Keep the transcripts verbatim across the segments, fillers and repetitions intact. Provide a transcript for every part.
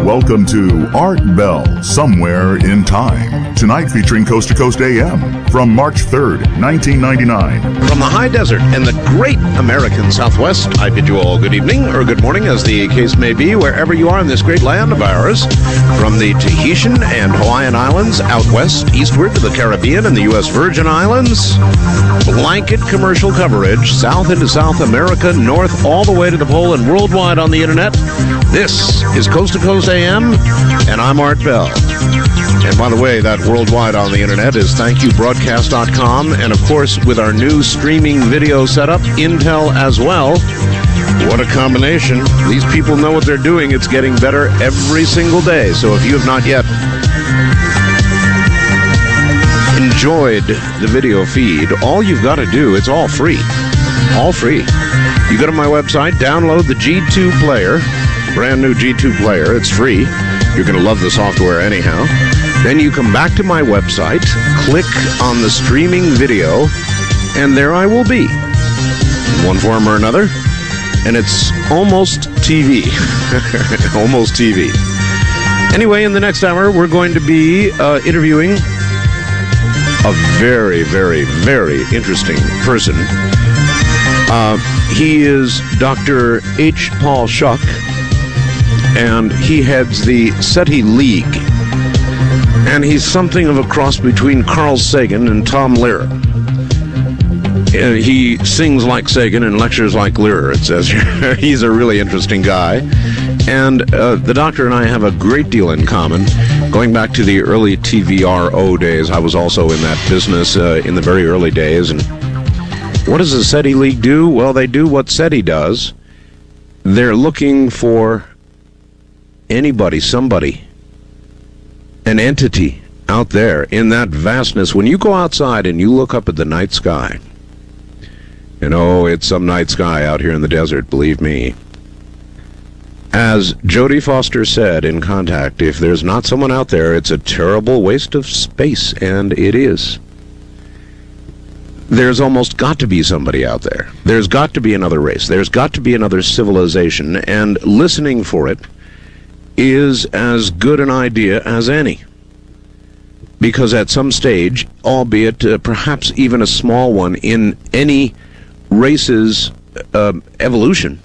Welcome to Art Bell, Somewhere in Time. Tonight featuring Coast to Coast A M from March third, nineteen ninety-nine. From the high desert and the great American Southwest, I bid you all good evening or good morning, as the case may be, wherever you are in this great land of ours. From the Tahitian and Hawaiian Islands out west, eastward to the Caribbean and the U S Virgin Islands. Blanket commercial coverage, south into South America, north all the way to the pole, and worldwide on the internet. This is Coast to Coast A M, and I'm Art Bell. And by the way, that worldwide on the internet is thank you broadcast dot com, and of course, with our new streaming video setup, Intel as well. What a combination. These people know what they're doing. It's getting better every single day. So if you have not yet enjoyed the video feed, all you've got to do, it's all free. All free. You go to my website, download the G two player, brand new G two player. It's free. You're going to love the software anyhow. Then you come back to my website, click on the streaming video, and there I will be, in one form or another. And it's almost T V. Almost T V. Anyway, in the next hour, we're going to be uh, interviewing a very, very, very interesting person. Uh, he is Doctor H. Paul Schuck, and he heads the SETI League. And he's something of a cross between Carl Sagan and Tom Lehrer. Uh, he sings like Sagan and lectures like Lehrer, it says here. He's a really interesting guy. And uh, the doctor and I have a great deal in common. Going back to the early T V R O days, I was also in that business uh, in the very early days. And what does the SETI League do? Well, they do what SETI does. They're looking for anybody, somebody, an entity out there in that vastness. When you go outside and you look up at the night sky, you know, it's some night sky out here in the desert, believe me. As Jodie Foster said in Contact, if there's not someone out there, it's a terrible waste of space, and it is. There's almost got to be somebody out there. There's got to be another race. There's got to be another civilization, and listening for it is as good an idea as any. Because at some stage, albeit uh, perhaps even a small one in any race's uh, evolution,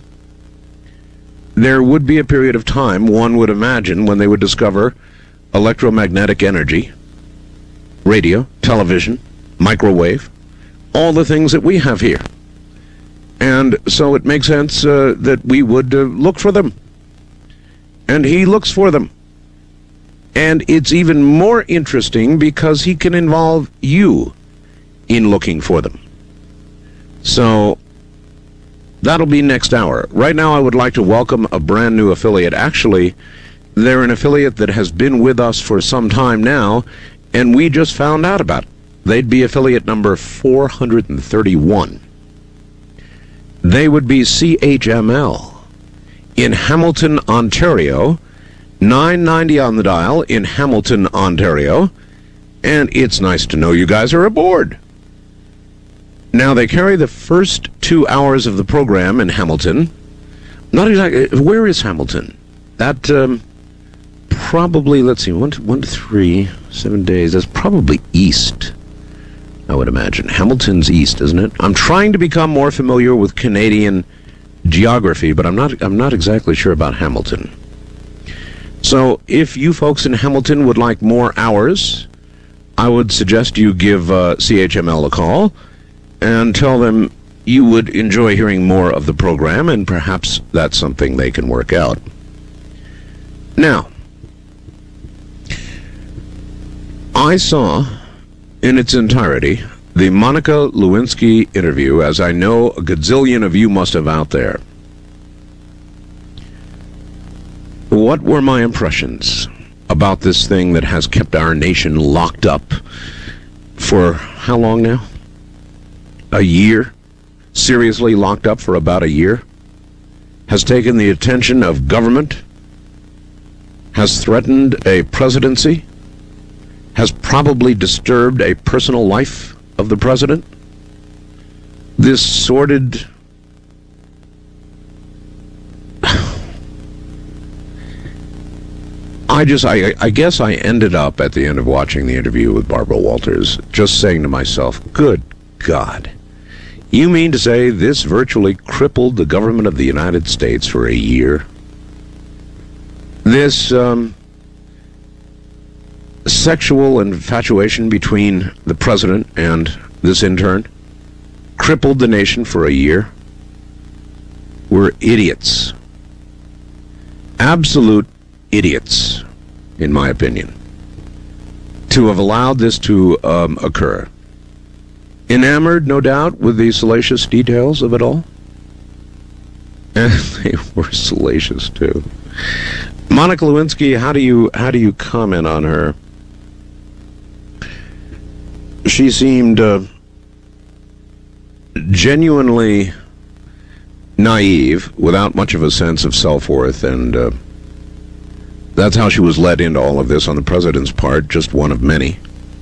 there would be a period of time, one would imagine, when they would discover electromagnetic energy, radio, television, microwave, all the things that we have here. And so it makes sense uh, that we would uh, look for them. And he looks for them. And it's even more interesting because he can involve you in looking for them. So that'll be next hour. Right now, I would like to welcome a brand new affiliate. Actually, they're an affiliate that has been with us for some time now, and we just found out about it. They'd be affiliate number four hundred thirty-one. They would be C H M L in Hamilton, Ontario, nine ninety on the dial in Hamilton, Ontario, and it's nice to know you guys are aboard. Now, they carry the first two hours of the program in Hamilton. Not exactly. Where is Hamilton? That, um, probably, let's see, one to, one to three, seven days. That's probably east, I would imagine. Hamilton's east, isn't it? I'm trying to become more familiar with Canadian geography, but I'm not, I'm not exactly sure about Hamilton. So, if you folks in Hamilton would like more hours, I would suggest you give uh, C H M L a call and tell them you would enjoy hearing more of the program, and perhaps that's something they can work out. Now, I saw in its entirety the Monica Lewinsky interview, as I know a gazillion of you must have out there. What were my impressions about this thing that has kept our nation locked up for how long now? A year? Seriously locked up for about a year? Has taken the attention of government? Has threatened a presidency? Has probably disturbed a personal life of the president? This sordid... I just, I, I guess I ended up at the end of watching the interview with Barbara Walters just saying to myself, good God, you mean to say this virtually crippled the government of the United States for a year? This um, sexual infatuation between the president and this intern crippled the nation for a year? We're idiots. Absolute idiots, in my opinion, to have allowed this to um, occur. Enamored, no doubt, with the salacious details of it all. And they were salacious, too. Monica Lewinsky, how do you how do you comment on her? She seemed uh, genuinely naive, without much of a sense of self-worth, and uh, that's how she was led into all of this on the president's part, just one of many.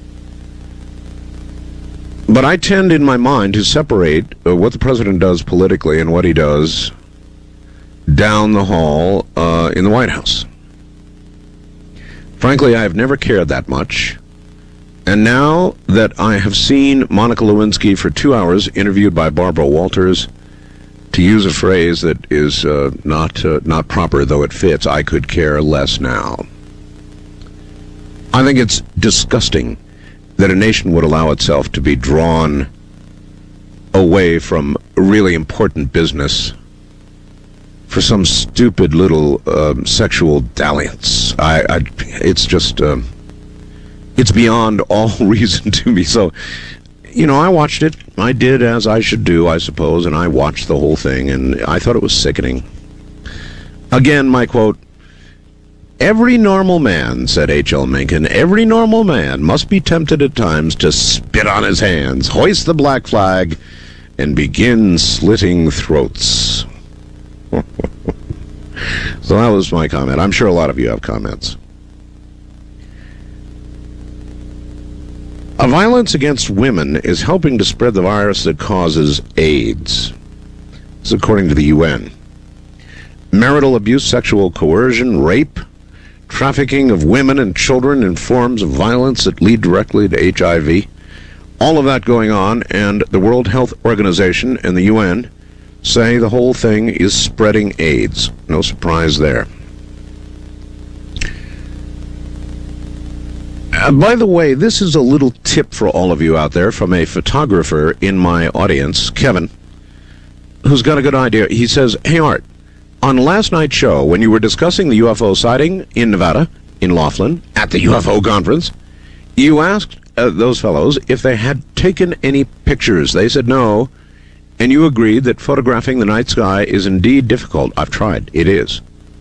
But I tend in my mind to separate uh, what the president does politically and what he does down the hall uh, in the White House. Frankly, I have never cared that much. And now that I have seen Monica Lewinsky for two hours interviewed by Barbara Walters, to use a phrase that is uh, not uh, not proper, though it fits, I could care less now. I think it's disgusting that a nation would allow itself to be drawn away from really important business for some stupid little um, sexual dalliance. I, I it's just um, it's beyond all reason to me. So, you know, I watched it. I did as I should do, I suppose, and I watched the whole thing, and I thought it was sickening. Again, my quote, "Every normal man," said H L Mencken, "every normal man must be tempted at times to spit on his hands, hoist the black flag, and begin slitting throats." So that was my comment. I'm sure a lot of you have comments. A violence against women is helping to spread the virus that causes AIDS. This is according to the U N. Marital abuse, sexual coercion, rape, trafficking of women and children in forms of violence that lead directly to H I V. All of that going on, and the World Health Organization and the U N say the whole thing is spreading AIDS. No surprise there. Uh, by the way, this is a little tip for all of you out there from a photographer in my audience, Kevin, who's got a good idea. He says, "Hey, Art, on last night's show, when you were discussing the U F O sighting in Nevada, in Laughlin, at the U F O conference, you asked uh, those fellows if they had taken any pictures. They said no, and you agreed that photographing the night sky is indeed difficult. I've tried. It is."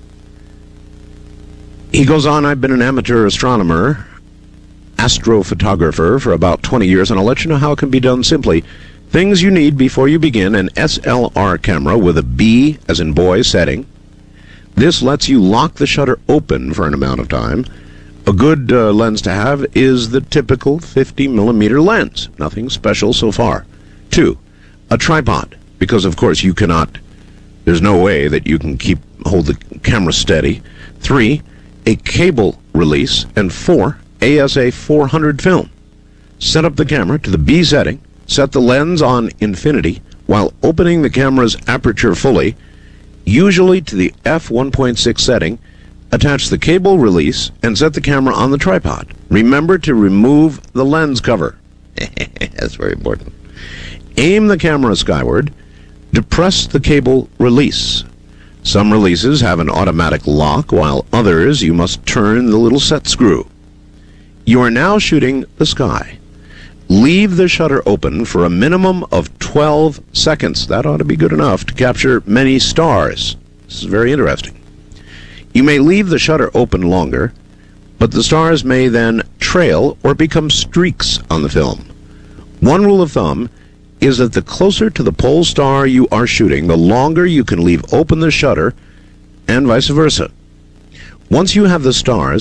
He goes on, "I've been an amateur astronomer, astrophotographer for about twenty years, and I'll let you know how it can be done simply. Things you need before you begin: an S L R camera with a B, as in boy, setting. This lets you lock the shutter open for an amount of time. A good uh, lens to have is the typical fifty millimeter lens. Nothing special so far. Two, a tripod, because of course you cannot, there's no way that you can keep, hold the camera steady. Three, a cable release. And four, A S A four hundred film. Set up the camera to the B setting, set the lens on infinity while opening the camera's aperture fully, usually to the f one point six setting, attach the cable release, and set the camera on the tripod. Remember to remove the lens cover." That's very important. "Aim the camera skyward, depress the cable release. Some releases have an automatic lock, while others you must turn the little set screw. You are now shooting the sky. Leave the shutter open for a minimum of twelve seconds. That ought to be good enough to capture many stars." This is very interesting. "You may leave the shutter open longer, but the stars may then trail or become streaks on the film. One rule of thumb is that the closer to the pole star you are shooting, the longer you can leave open the shutter, and vice versa. Once you have the stars